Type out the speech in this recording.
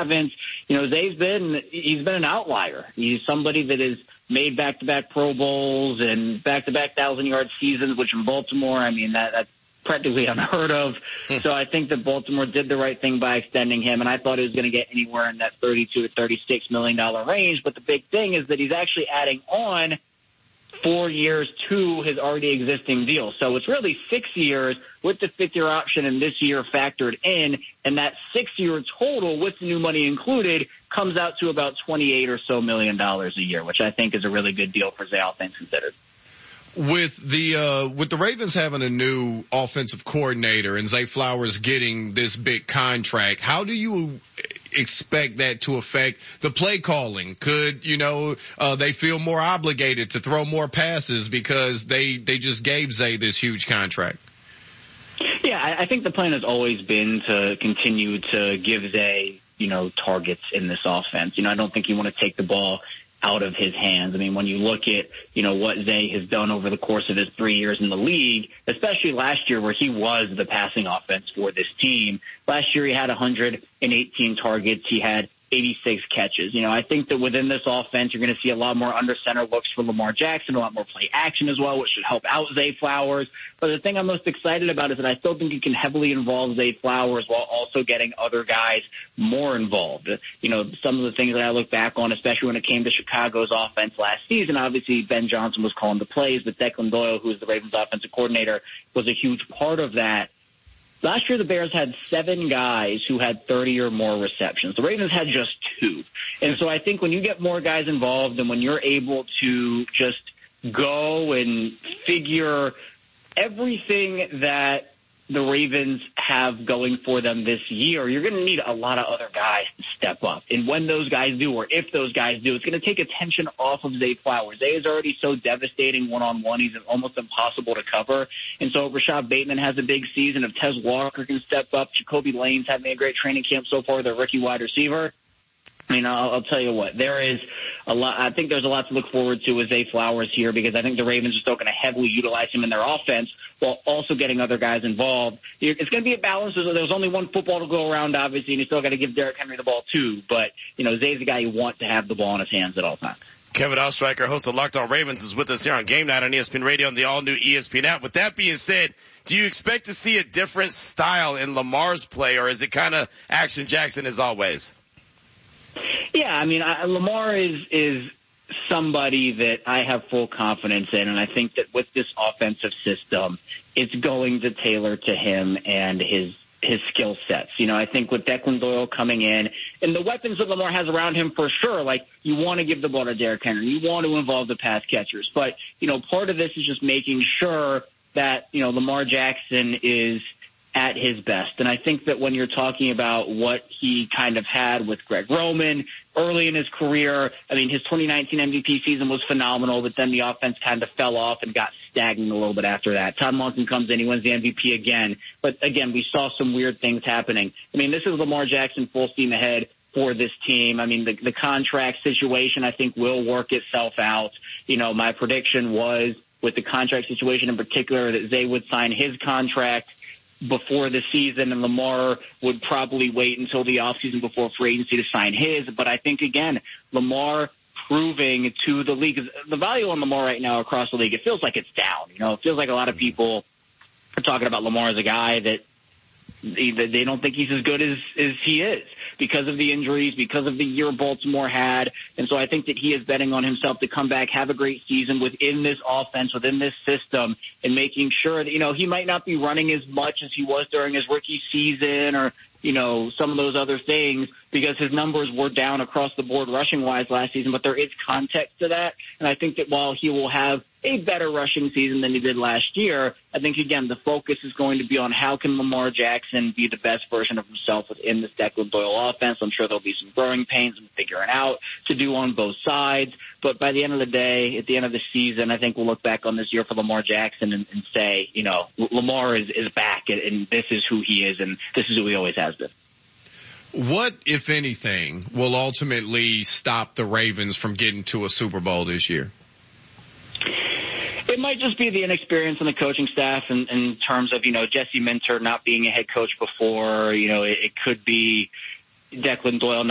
haven't. He's been an outlier. He's somebody that has made back-to-back Pro Bowls and back-to-back 1,000-yard seasons, which in Baltimore, I mean, that's practically unheard of. So I think that Baltimore did the right thing by extending him, and I thought he was going to get anywhere in that $32 to $36 million range. But the big thing is that he's actually adding on 4 years to his already existing deal. So it's really 6 years with the fifth-year option and this year factored in, and that 6-year total with the new money included comes out to about $28 or so million a year, which I think is a really good deal for Zay, all things considered. With the Ravens having a new offensive coordinator and Zay Flowers getting this big contract, how do you expect that to affect the play calling? Could, they feel more obligated to throw more passes because they just gave Zay this huge contract? Yeah, I think the plan has always been to continue to give Zay, targets in this offense. I don't think you want to take the ball out of his hands. I mean, when you look at, what Zay has done over the course of his 3 years in the league, especially last year where he was the passing offense for this team. Last year he had 118 targets. He had 86 catches. I think that within this offense, you're going to see a lot more under center looks for Lamar Jackson, a lot more play action as well, which should help out Zay Flowers. But the thing I'm most excited about is that I still think you can heavily involve Zay Flowers while also getting other guys more involved. Some of the things that I look back on, especially when it came to Chicago's offense last season, obviously Ben Johnson was calling the plays, but Declan Doyle, who is the Ravens offensive coordinator, was a huge part of that. Last year, the Bears had 7 guys who had 30 or more receptions. The Ravens had just 2. And so I think when you get more guys involved and when you're able to just go and figure everything that the Ravens have going for them this year, you're going to need a lot of other guys to step up. And when those guys do, or if those guys do, it's going to take attention off of Zay Flowers. Zay is already so devastating one-on-one. He's almost impossible to cover. And so Rashad Bateman has a big season. If Tez Walker can step up, Jacoby Lane's having a great training camp so far, their rookie wide receiver. I mean, I'll tell you what, there is a lot. I think there's a lot to look forward to with Zay Flowers here because I think the Ravens are still going to heavily utilize him in their offense while also getting other guys involved. It's going to be a balance. There's only one football to go around, obviously, and you still got to give Derrick Henry the ball too. But, Zay's the guy you want to have the ball in his hands at all times. Kevin Ostreicher, host of Locked On Ravens, is with us here on Game Night on ESPN Radio and the all-new ESPN app. With that being said, do you expect to see a different style in Lamar's play, or is it kind of Action Jackson as always? Yeah, I mean, Lamar is somebody that I have full confidence in, and I think that with this offensive system, it's going to tailor to him and his skill sets. I think with Declan Doyle coming in and the weapons that Lamar has around him for sure, like you want to give the ball to Derrick Henry, you want to involve the pass catchers, but, part of this is just making sure that, Lamar Jackson is at his best. And I think that when you're talking about what he kind of had with Greg Roman early in his career, I mean, his 2019 MVP season was phenomenal, but then the offense kind of fell off and got stagnant a little bit after that. Todd Monken comes in, he wins the MVP again. But again, we saw some weird things happening. I mean, this is Lamar Jackson full steam ahead for this team. I mean, the contract situation, I think, will work itself out. My prediction was with the contract situation in particular that Zay would sign his contract before the season, and Lamar would probably wait until the offseason before free agency to sign his. But I think, again, Lamar proving to the league, the value on Lamar right now across the league, it feels like it's down. It feels like a lot of people are talking about Lamar as a guy that they don't think he's as good as he is because of the injuries, because of the year Baltimore had. And so I think that he is betting on himself to come back, have a great season within this offense, within this system, and making sure that, he might not be running as much as he was during his rookie season or, some of those other things because his numbers were down across the board rushing-wise last season, but there is context to that. And I think that while he will have a better rushing season than he did last year, I think, again, the focus is going to be on how can Lamar Jackson be the best version of himself within this Declan Doyle offense. I'm sure there'll be some growing pains and figuring out to do on both sides. But by the end of the day, at the end of the season, I think we'll look back on this year for Lamar Jackson and say, Lamar is back and this is who he is and this is who he always has been. What, if anything, will ultimately stop the Ravens from getting to a Super Bowl this year? It might just be the inexperience on the coaching staff in terms of, Jesse Minter not being a head coach before. It could be Declan Doyle